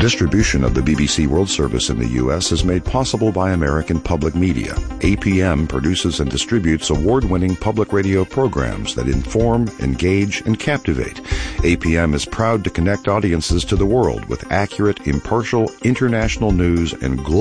Distribution of the BBC World Service in the U.S. is made possible by American Public Media. APM produces and distributes award-winning public radio programs that inform, engage, and captivate. APM is proud to connect audiences to the world with accurate, impartial, international news and global